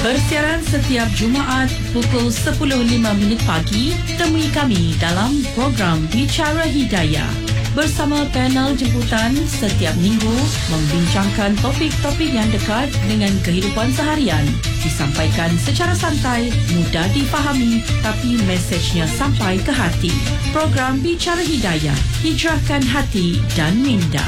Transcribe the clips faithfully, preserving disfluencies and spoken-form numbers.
Bersiaran setiap Jumaat pukul sepuluh lima minit pagi, temui kami dalam program Bicara Hidayah bersama panel jemputan setiap minggu membincangkan topik-topik yang dekat dengan kehidupan seharian. Disampaikan secara santai, mudah difahami, tapi mesejnya sampai ke hati. Program Bicara Hidayah, hijrahkan hati dan minda.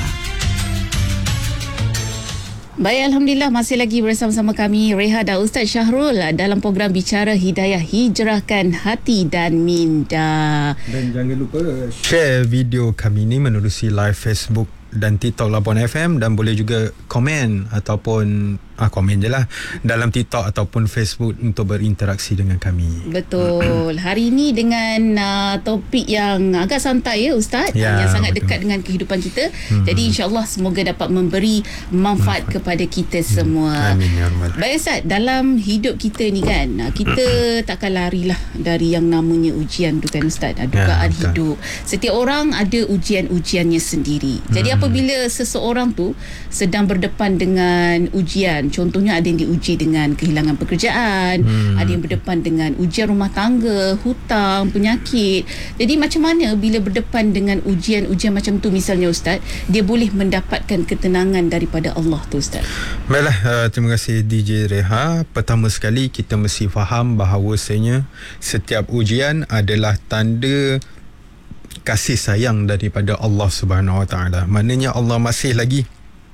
Baik, Alhamdulillah masih lagi bersama-sama kami Reha dan Ustaz Syahrul dalam program Bicara Hidayah, hijrahkan hati dan minda. Dan jangan lupa share video kami ni menerusi live Facebook dan TikTok Labuan F M, dan boleh juga komen ataupun ah, komen je lah dalam TikTok ataupun Facebook untuk berinteraksi dengan kami. Betul. Hari ini dengan uh, topik yang agak santai ya Ustaz, ya, yang sangat betul. dekat dengan kehidupan kita. Hmm. Jadi insya-Allah semoga dapat memberi manfaat, manfaat. kepada kita semua. Amin ya rabbal. Baik Ustaz, dalam hidup kita ni kan, kita takkan larilah dari yang namanya ujian tu kan Ustaz. Dugaan ya, hidup. Setiap orang ada ujian-ujiannya sendiri. Jadi hmm. apabila seseorang tu sedang berdepan dengan ujian, contohnya ada yang diuji dengan kehilangan pekerjaan, hmm. ada yang berdepan dengan ujian rumah tangga, hutang, penyakit. Jadi macam mana bila berdepan dengan ujian-ujian macam tu misalnya Ustaz, dia boleh mendapatkan ketenangan daripada Allah tu Ustaz? Baiklah, uh, terima kasih D J Reha. Pertama sekali kita mesti faham bahawasanya setiap ujian adalah tanda kasih sayang daripada Allah Subhanahu Wa Taala. Maknanya Allah masih lagi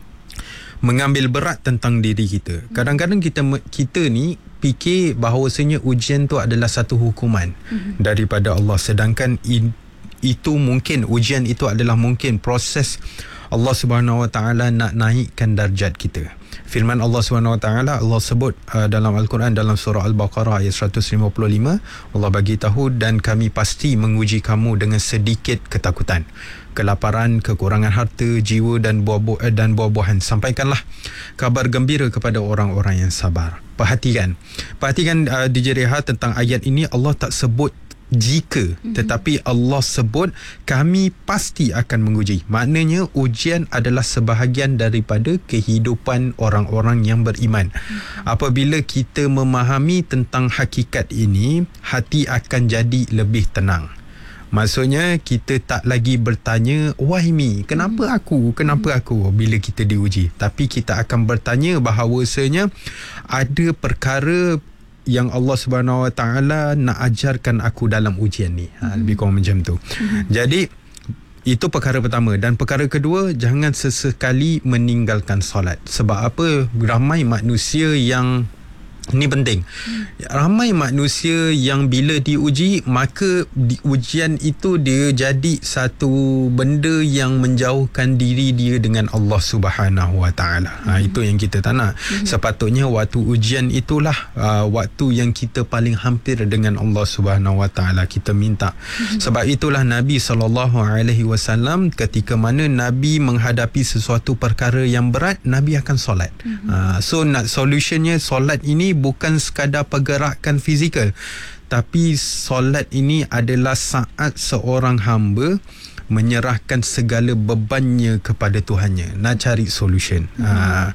mengambil berat tentang diri kita. Kadang-kadang kita kita ni fikir bahawasanya ujian tu adalah satu hukuman mm-hmm. daripada Allah, sedangkan in, itu mungkin ujian itu adalah mungkin proses Allah Subhanahu Wa Taala nak naikkan darjat kita. Firman Allah Subhanahu Wa Taala, Allah sebut uh, dalam Al-Quran dalam surah Al-Baqarah ayat seratus lima puluh lima, Allah bagi tahu, dan kami pasti menguji kamu dengan sedikit ketakutan, kelaparan, kekurangan harta, jiwa dan buah-buah dan buah-buahan. Sampaikanlah kabar gembira kepada orang-orang yang sabar. Perhatikan. Perhatikan uh, D J Reha, tentang ayat ini Allah tak sebut jika, mm-hmm. tetapi Allah sebut kami pasti akan menguji. Maknanya ujian adalah sebahagian daripada kehidupan orang-orang yang beriman. Mm-hmm. Apabila kita memahami tentang hakikat ini, hati akan jadi lebih tenang. Maksudnya kita tak lagi bertanya, why me? Kenapa aku? Kenapa aku? Bila kita diuji. Tapi kita akan bertanya bahawasanya ada perkara yang Allah Subhanahu Wa Taala nak ajarkan aku dalam ujian ni. Ha, lebih kurang macam tu. Mm-hmm. Jadi itu perkara pertama. Dan perkara kedua, jangan sesekali meninggalkan solat. Sebab apa? Ramai manusia yang, ini penting, ramai manusia yang bila diuji, maka di ujian itu dia jadi satu benda yang menjauhkan diri dia dengan Allah Subhanahu Wa Taala. Ha, itu yang kita tak nak. Sepatutnya waktu ujian itulah uh, waktu yang kita paling hampir dengan Allah Subhanahu Wa Taala. Kita minta. Sebab itulah Nabi sallallahu alaihi wasallam ketika mana Nabi menghadapi sesuatu perkara yang berat, Nabi akan solat. Uh, so nak solutionnya, solat ini bukan sekadar pergerakan fizikal, tapi solat ini adalah saat seorang hamba menyerahkan segala bebannya kepada Tuhannya, nak cari solution. Hmm. Ha,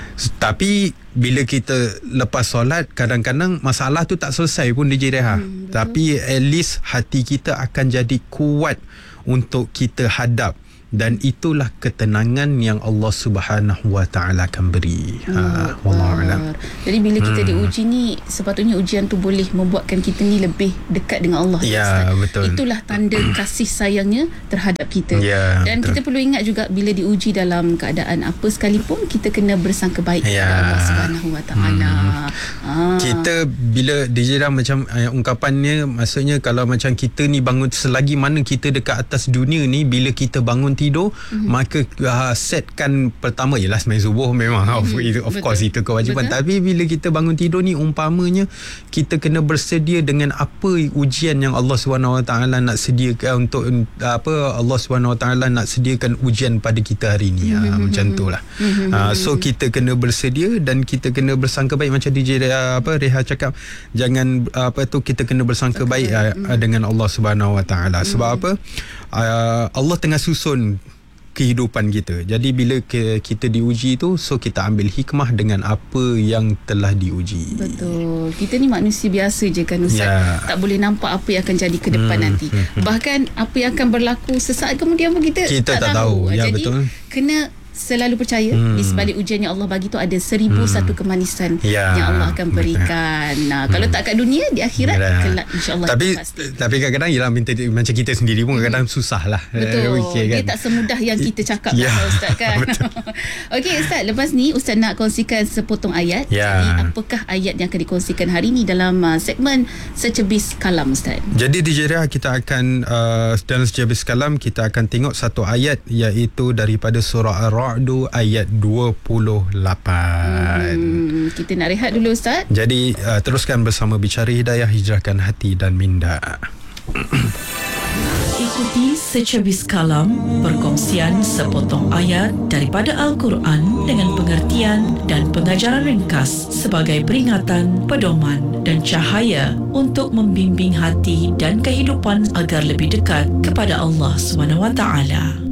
tapi bila kita lepas solat, kadang-kadang masalah tu tak selesai pun D J Reha. Hmm, tapi at least hati kita akan jadi kuat untuk kita hadap. Dan itulah ketenangan yang Allah Subhanahu Wa Taala akan beri. Ha, wallahu a'lam. Jadi bila kita hmm. diuji ni, sepatutnya ujian tu boleh membuatkan kita ni lebih dekat dengan Allah. Ya, betul. Itulah tanda kasih sayangnya terhadap kita. Ya, dan betul. Kita perlu ingat juga, bila diuji dalam keadaan apa sekalipun, kita kena bersangka baik ya. kepada Allah Subhanahu Wa Taala. Hmm. Ha. Kita bila D J dah macam uh, ungkapannya, maksudnya kalau macam kita ni bangun, selagi mana kita dekat atas dunia ni, bila kita bangun tidur, mm-hmm. maka uh, setkan pertama ialah sembahyang subuh, memang mm-hmm. of, of course itu kewajipan. Betul. Tapi bila kita bangun tidur ni, umpamanya kita kena bersedia dengan apa ujian yang Allah Subhanahu Wa Taala nak sediakan untuk apa Allah Subhanahu Wa Taala nak sediakan ujian pada kita hari ni. Mm-hmm. Ha, macam itulah. Mm-hmm. Ha, so kita kena bersedia dan kita kena bersangka baik, macam D J apa Reha cakap, jangan apa tu kita kena bersangka okay. baik mm-hmm. dengan Allah Subhanahu Wa Taala. Sebab mm-hmm. apa? Uh, Allah tengah susun kehidupan kita. Jadi bila ke, kita diuji tu, so kita ambil hikmah dengan apa yang telah diuji. Betul. Kita ni manusia biasa je kan Ustaz. Ya. Tak boleh nampak apa yang akan jadi ke depan hmm. nanti. Bahkan apa yang akan berlaku sesaat kemudian pun kita, kita tak, tak tahu. tahu. Ya, Jadi betul. kena selalu percaya hmm. di sebalik ujian yang Allah bagi tu ada seribu hmm. satu kemanisan ya. yang Allah akan berikan. Nah, hmm. kalau tak kat dunia, di akhirat ya. kelak insya-Allah. Tapi tapi kadang-kadang ialah minta macam kita sendiri pun kadang-kadang hmm. susah lah. Betul. Okay, kan? Dia tak semudah yang kita cakap ya. lah Ustaz kan. Okey Ustaz, lepas ni Ustaz nak kongsikan sepotong ayat. Ya. Jadi apakah ayat yang akan dikongsikan hari ni dalam uh, segmen Secebis Kalam Ustaz? Jadi D J Reha, kita akan uh, dalam Secebis Kalam kita akan tengok satu ayat iaitu daripada surah Ar-Ra'd ayat dua puluh lapan. Hmm, kita nak rehat dulu Ustaz. Jadi uh, teruskan bersama Bicara Hidayah, hijrahkan hati dan minda. Ikuti Secebis Kalam, perkongsian sepotong ayat daripada Al-Quran dengan pengertian dan pengajaran ringkas sebagai peringatan, pedoman dan cahaya untuk membimbing hati dan kehidupan agar lebih dekat kepada Allah subhanahu wa taala.